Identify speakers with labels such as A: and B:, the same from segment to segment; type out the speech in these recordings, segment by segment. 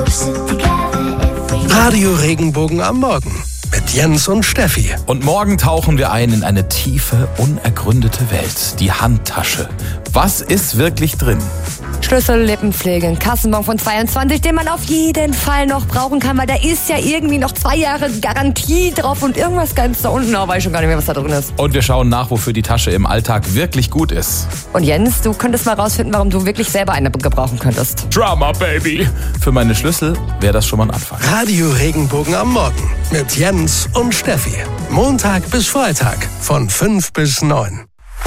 A: Radio Regenbogen am Morgen mit Jens und Steffi.
B: Und morgen tauchen wir ein in eine tiefe, unergründete Welt. Die Handtasche. Was ist wirklich drin?
C: Schlüssel, Lippenpflege, ein Kassenbon von 22, den man auf jeden Fall noch brauchen kann, weil da ist ja irgendwie noch 2 Jahre Garantie drauf und irgendwas ganz da unten, aber weiß ich schon gar nicht mehr, was da drin ist.
B: Und wir schauen nach, wofür die Tasche im Alltag wirklich gut ist.
C: Und Jens, du könntest mal rausfinden, warum du wirklich selber eine gebrauchen könntest.
B: Drama, Baby! Für meine Schlüssel wäre das schon mal ein Anfang.
A: Radio Regenbogen am Morgen mit Jens und Steffi. Montag bis Freitag von 5 bis 9.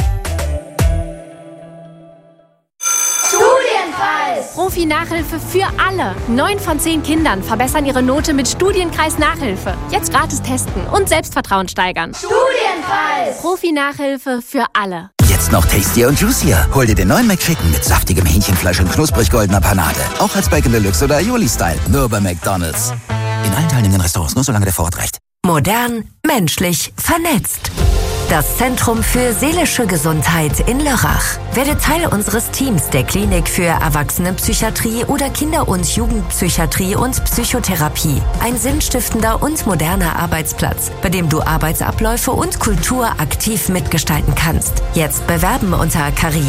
D: Profi-Nachhilfe für alle. 9 von 10 Kindern verbessern ihre Note mit Studienkreis Nachhilfe. Jetzt gratis testen und Selbstvertrauen steigern.
E: Studienkreis!
D: Profi-Nachhilfe für alle.
F: Jetzt noch tastier und juicier. Hol dir den neuen McChicken mit saftigem Hähnchenfleisch und knusprig goldener Panade. Auch als Bacon Deluxe oder Aioli-Style. Nur bei McDonald's. In allen teilnehmenden Restaurants, nur solange der Vorrat reicht.
G: Modern, menschlich, vernetzt. Das Zentrum für seelische Gesundheit in Lörrach. Werde Teil unseres Teams der Klinik für Erwachsenenpsychiatrie oder Kinder- und Jugendpsychiatrie und Psychotherapie. Ein sinnstiftender und moderner Arbeitsplatz, bei dem du Arbeitsabläufe und Kultur aktiv mitgestalten kannst. Jetzt bewerben unter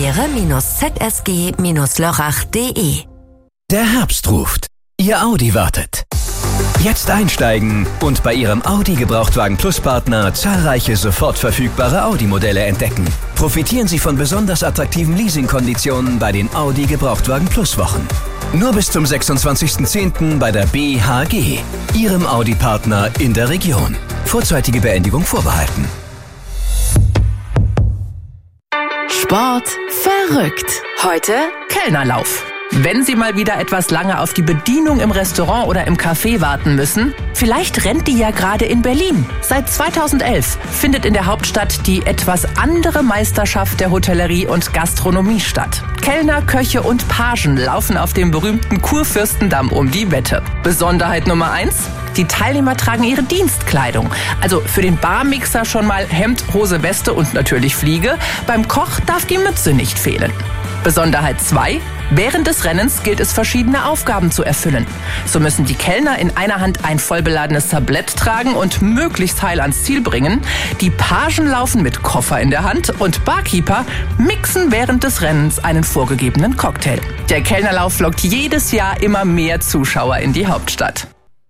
G: karriere-zsg-lörrach.de.
H: Der Herbst ruft. Ihr Audi wartet. Jetzt einsteigen und bei Ihrem Audi Gebrauchtwagen Plus Partner zahlreiche sofort verfügbare Audi-Modelle entdecken. Profitieren Sie von besonders attraktiven Leasingkonditionen bei den Audi Gebrauchtwagen Plus Wochen. Nur bis zum 26.10. bei der BHG, Ihrem Audi-Partner in der Region. Vorzeitige Beendigung vorbehalten.
I: Sport verrückt. Heute Kellnerlauf. Wenn Sie mal wieder etwas lange auf die Bedienung im Restaurant oder im Café warten müssen, vielleicht rennt die ja gerade in Berlin. Seit 2011 findet in der Hauptstadt die etwas andere Meisterschaft der Hotellerie und Gastronomie statt. Kellner, Köche und Pagen laufen auf dem berühmten Kurfürstendamm um die Wette. Besonderheit Nummer 1: Die Teilnehmer tragen ihre Dienstkleidung. Also für den Barmixer schon mal Hemd, Hose, Weste und natürlich Fliege. Beim Koch darf die Mütze nicht fehlen. Besonderheit 2: Während des Rennens gilt es, verschiedene Aufgaben zu erfüllen. So müssen die Kellner in einer Hand ein vollbeladenes Tablett tragen und möglichst heil ans Ziel bringen. Die Pagen laufen mit Koffer in der Hand und Barkeeper mixen während des Rennens einen vorgegebenen Cocktail. Der Kellnerlauf lockt jedes Jahr immer mehr Zuschauer in die Hauptstadt.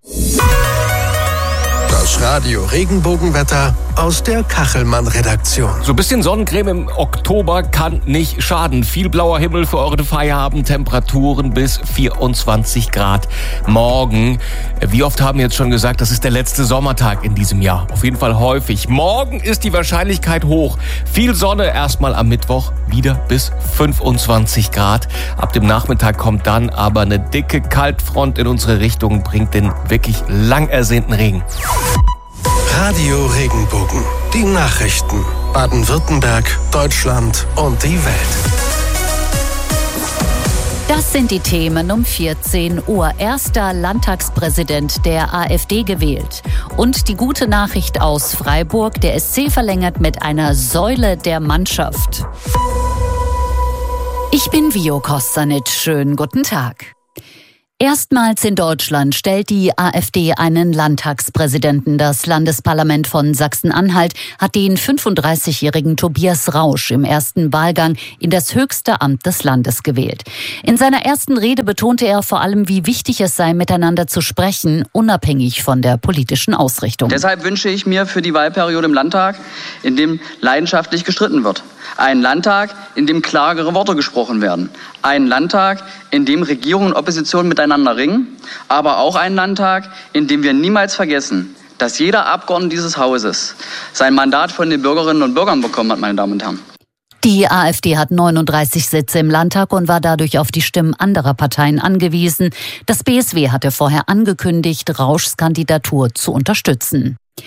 A: Das Radio Regenbogenwetter aus der Kachelmann-Redaktion.
J: So ein bisschen Sonnencreme im Oktober kann nicht schaden. Viel blauer Himmel für eure Feierabendtemperaturen bis 24 Grad morgen. Wie oft haben wir jetzt schon gesagt, das ist der letzte Sommertag in diesem Jahr. Auf jeden Fall häufig. Morgen ist die Wahrscheinlichkeit hoch. Viel Sonne erstmal am Mittwoch, wieder bis 25 Grad. Ab dem Nachmittag kommt dann aber eine dicke Kaltfront in unsere Richtung, bringt den wirklich lang ersehnten Regen.
A: Radio Regenbogen. Die Nachrichten. Baden-Württemberg, Deutschland und die Welt.
K: Das sind die Themen um 14 Uhr. Erster Landtagspräsident der AfD gewählt. Und die gute Nachricht aus Freiburg. Der SC verlängert mit einer Säule der Mannschaft. Ich bin Vio Kostanic. Schönen guten Tag. Erstmals in Deutschland stellt die AfD einen Landtagspräsidenten. Das Landesparlament von Sachsen-Anhalt hat den 35-jährigen Tobias Rausch im ersten Wahlgang in das höchste Amt des Landes gewählt. In seiner ersten Rede betonte er vor allem, wie wichtig es sei, miteinander zu sprechen, unabhängig von der politischen Ausrichtung.
L: Deshalb wünsche ich mir für die Wahlperiode im Landtag, in dem leidenschaftlich gestritten wird. Einen Landtag, in dem klarere Worte gesprochen werden. Einen Landtag, in dem Regierung und Opposition miteinander ringen. Aber auch einen Landtag, in dem wir niemals vergessen, dass jeder Abgeordnete dieses Hauses sein Mandat von den Bürgerinnen und Bürgern bekommen hat, meine Damen und Herren.
K: Die AfD hat 39 Sitze im Landtag und war dadurch auf die Stimmen anderer Parteien angewiesen. Das BSW hatte vorher angekündigt, Rauschs Kandidatur zu unterstützen.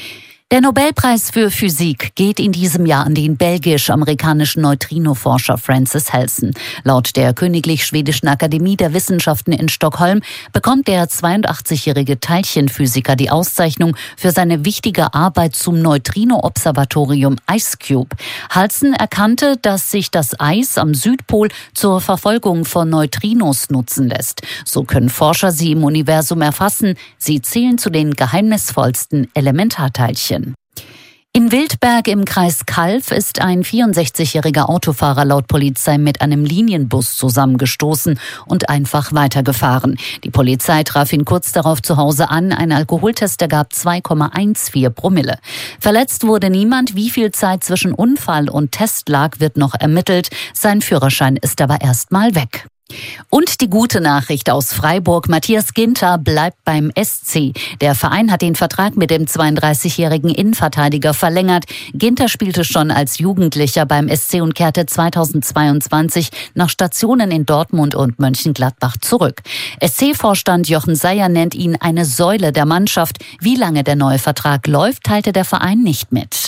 K: Der Nobelpreis für Physik geht in diesem Jahr an den belgisch-amerikanischen Neutrino-Forscher Francis Helsen. Laut der Königlich Schwedischen Akademie der Wissenschaften in Stockholm bekommt der 82-jährige Teilchenphysiker die Auszeichnung für seine wichtige Arbeit zum Neutrino-Observatorium IceCube. Helsen erkannte, dass sich das Eis am Südpol zur Verfolgung von Neutrinos nutzen lässt. So können Forscher sie im Universum erfassen. Sie zählen zu den geheimnisvollsten Elementarteilchen. In Wildberg im Kreis Calw ist ein 64-jähriger Autofahrer laut Polizei mit einem Linienbus zusammengestoßen und einfach weitergefahren. Die Polizei traf ihn kurz darauf zu Hause an. Ein Alkoholtest ergab 2,14 Promille. Verletzt wurde niemand. Wie viel Zeit zwischen Unfall und Test lag, wird noch ermittelt. Sein Führerschein ist aber erstmal weg. Und die gute Nachricht aus Freiburg: Matthias Ginter bleibt beim SC. Der Verein hat den Vertrag mit dem 32-jährigen Innenverteidiger verlängert. Ginter spielte schon als Jugendlicher beim SC und kehrte 2022 nach Stationen in Dortmund und Mönchengladbach zurück. SC-Vorstand Jochen Seyer nennt ihn eine Säule der Mannschaft. Wie lange der neue Vertrag läuft, teilte der Verein nicht mit.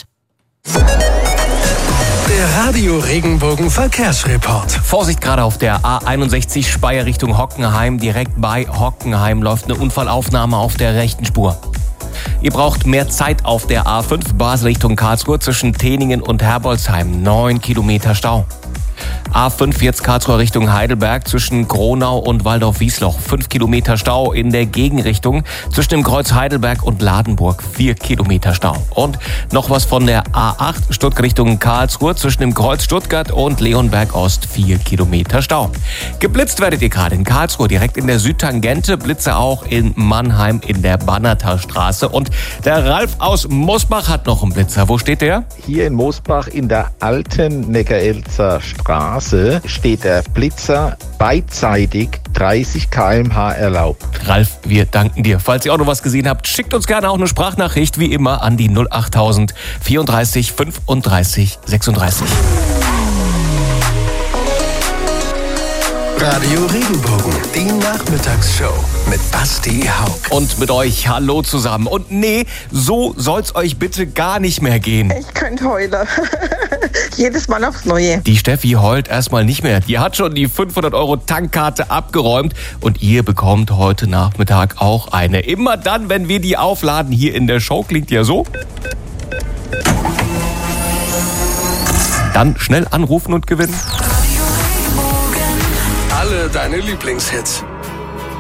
A: Der Radio Regenbogen Verkehrsreport.
J: Vorsicht gerade auf der A61 Speyer Richtung Hockenheim. Direkt bei Hockenheim läuft eine Unfallaufnahme auf der rechten Spur. Ihr braucht mehr Zeit auf der A5 Basel Richtung Karlsruhe zwischen Teningen und Herbolzheim. 9 Kilometer Stau. A5 jetzt Karlsruhe Richtung Heidelberg zwischen Gronau und Waldorf-Wiesloch. 5 Kilometer Stau in der Gegenrichtung zwischen dem Kreuz Heidelberg und Ladenburg. 4 Kilometer Stau. Und noch was von der A8 Stuttgart Richtung Karlsruhe zwischen dem Kreuz Stuttgart und Leonberg Ost. 4 Kilometer Stau. Geblitzt werdet ihr gerade in Karlsruhe, direkt in der Südtangente. Blitze auch in Mannheim in der Bannerter Straße. Und der Ralf aus Mosbach hat noch einen Blitzer. Wo steht der?
E: Hier in Mosbach in der alten Neckarelzer Straße steht der Blitzer beidseitig 30 km/h erlaubt.
J: Ralf, wir danken dir. Falls ihr auch noch was gesehen habt, schickt uns gerne auch eine Sprachnachricht, wie immer, an die 08000 34 35 36.
A: Radio Regenbogen, die Nachmittagsshow mit Basti Haug.
J: Und mit euch, hallo zusammen. Und nee, so soll's euch bitte gar nicht mehr gehen.
M: Ich könnte heulen. Jedes Mal aufs Neue.
J: Die Steffi heult erstmal nicht mehr. Die hat schon die 500 € Tankkarte abgeräumt und ihr bekommt heute Nachmittag auch eine. Immer dann, wenn wir die aufladen hier in der Show, klingt ja so. Dann schnell anrufen und gewinnen.
A: Alle deine Lieblingshits.